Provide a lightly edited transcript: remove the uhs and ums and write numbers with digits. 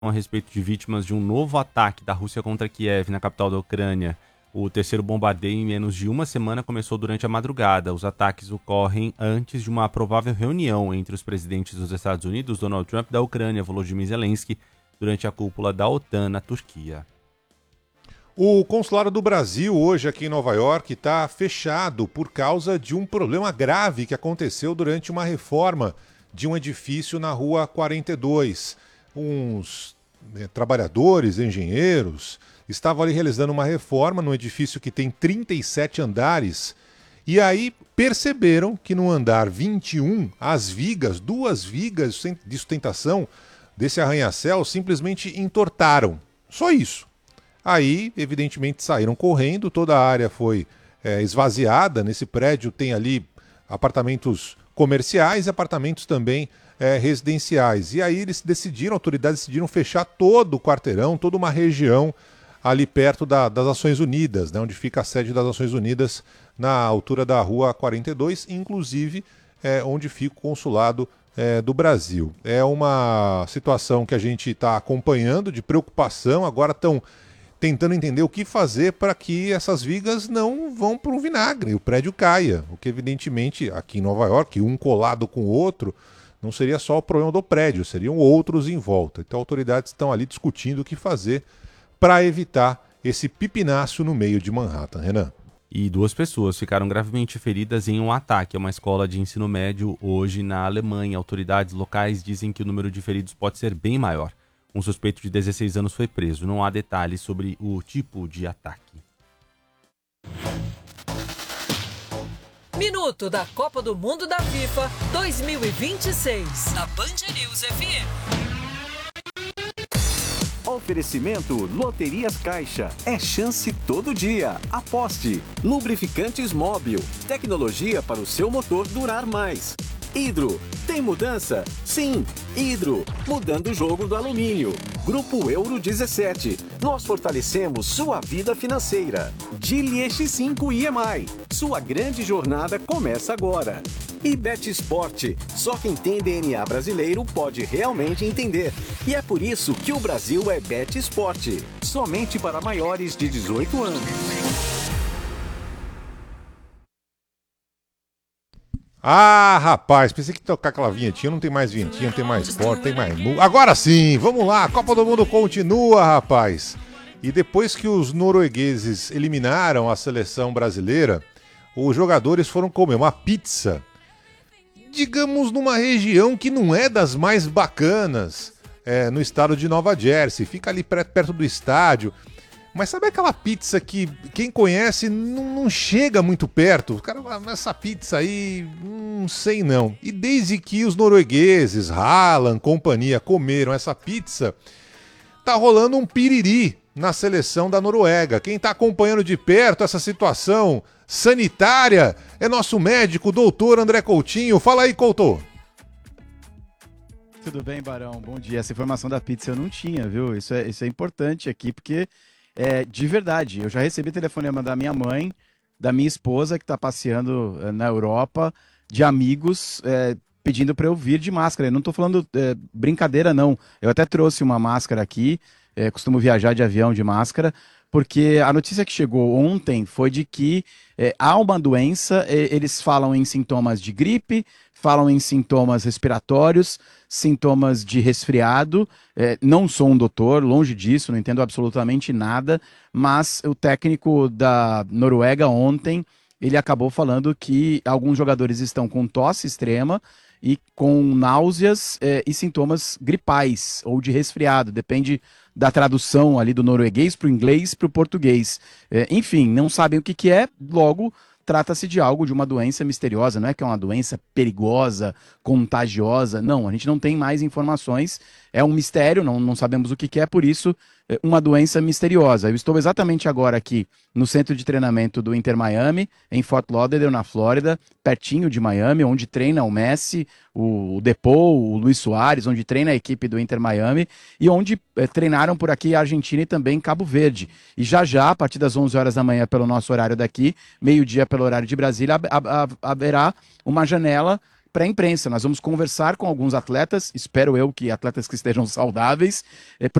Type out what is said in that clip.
a respeito de vítimas de um novo ataque da Rússia contra Kiev, na capital da Ucrânia. O terceiro bombardeio em menos de uma semana começou durante a madrugada. Os ataques ocorrem antes de uma provável reunião entre os presidentes dos Estados Unidos, Donald Trump, e da Ucrânia, Volodymyr Zelensky, durante a cúpula da OTAN na Turquia. O consulado do Brasil hoje aqui em Nova York está fechado por causa de um problema grave que aconteceu durante uma reforma de um edifício na Rua 42. Uns trabalhadores, engenheiros, estavam ali realizando uma reforma num edifício que tem 37 andares e aí perceberam que no andar 21 as vigas, 2 vigas de sustentação desse arranha-céu simplesmente entortaram. Só isso. Aí, evidentemente, saíram correndo, toda a área foi esvaziada. Nesse prédio tem ali apartamentos comerciais e apartamentos também residenciais. E aí eles decidiram, autoridades decidiram fechar todo o quarteirão, toda uma região ali perto das Nações Unidas, né, onde fica a sede das Nações Unidas, na altura da Rua 42, inclusive onde fica o consulado do Brasil. É uma situação que a gente está acompanhando de preocupação, agora estão tentando entender o que fazer para que essas vigas não vão para o vinagre, o prédio caia. O que, evidentemente, aqui em Nova York, um colado com o outro, não seria só o problema do prédio, seriam outros em volta. Então, autoridades estão ali discutindo o que fazer para evitar esse pipinácio no meio de Manhattan. Renan. E 2 pessoas ficaram gravemente feridas em um ataque a uma escola de ensino médio hoje na Alemanha. Autoridades locais dizem que o número de feridos pode ser bem maior. Um suspeito de 16 anos foi preso. Não há detalhes sobre o tipo de ataque. Minuto da Copa do Mundo da FIFA 2026, na Band News FM. Oferecimento Loterias Caixa. É chance todo dia. Aposte. Lubrificantes Móbil. Tecnologia para o seu motor durar mais. Hidro. Tem mudança? Sim. Hidro. Mudando o jogo do alumínio. Grupo Euro 17. Nós fortalecemos sua vida financeira. Geely X5 EMI. Sua grande jornada começa agora. E Bet Sport. Só quem tem DNA brasileiro pode realmente entender. E é por isso que o Brasil é Bet Sport. Somente para maiores de 18 anos. Ah, rapaz, pensei que tocar aquela vinhetinha, não tem mais vinhetinha, não tem mais esporte, tem mais... Agora sim, vamos lá, a Copa do Mundo continua, rapaz. E depois que os noruegueses eliminaram a seleção brasileira, os jogadores foram comer uma pizza, digamos, numa região que não é das mais bacanas, no estado de Nova Jersey, fica ali perto do estádio. Mas sabe aquela pizza que quem conhece não chega muito perto? O cara fala, essa pizza aí, não sei não. E desde que os noruegueses, Haaland, companhia, comeram essa pizza, tá rolando um piriri na seleção da Noruega. Quem tá acompanhando de perto essa situação sanitária é nosso médico, doutor André Coutinho. Fala aí, Couto. Tudo bem, Barão? Bom dia. Essa informação da pizza eu não tinha, viu? Isso é importante aqui, porque... de verdade, eu já recebi telefonema da minha mãe, da minha esposa, que está passeando na Europa, de amigos pedindo para eu vir de máscara. Eu não estou falando brincadeira, não. Eu até trouxe uma máscara aqui, costumo viajar de avião de máscara, porque a notícia que chegou ontem foi de que há uma doença, eles falam em sintomas de gripe, falam em sintomas respiratórios, sintomas de resfriado. Não sou um doutor, longe disso, não entendo absolutamente nada, mas o técnico da Noruega ontem, ele acabou falando que alguns jogadores estão com tosse extrema e com náuseas e sintomas gripais ou de resfriado, depende da tradução ali do norueguês para o inglês para o português. Enfim, não sabem o que é, logo trata-se de algo, de uma doença misteriosa, não é que é uma doença perigosa, contagiosa, não, a gente não tem mais informações, é um mistério, não sabemos o que é, por isso, uma doença misteriosa. Eu estou exatamente agora aqui no centro de treinamento do Inter Miami, em Fort Lauderdale, na Flórida, pertinho de Miami, onde treina o Messi, o Depou, o Luis Soares, onde treina a equipe do Inter Miami, e onde treinaram por aqui a Argentina e também Cabo Verde. E já, a partir das 11 horas da manhã, pelo nosso horário daqui, meio-dia pelo horário de Brasília, haverá uma janela para a imprensa. Nós vamos conversar com alguns atletas, espero eu que atletas que estejam saudáveis,